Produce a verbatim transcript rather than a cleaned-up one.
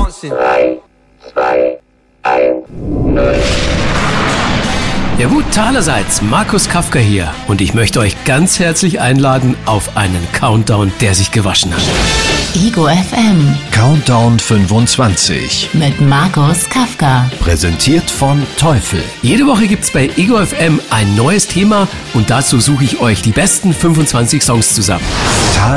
bouncing. drei, zwei, eins, null. Ja gut, Thalerseits, Markus Kafka hier und ich möchte euch ganz herzlich einladen auf einen Countdown, der sich gewaschen hat. Ego F M Countdown fünfundzwanzig. mit Markus Kafka. Präsentiert von Teufel. Jede Woche gibt's bei Ego F M ein neues Thema und dazu suche ich euch die besten fünfundzwanzig Songs zusammen.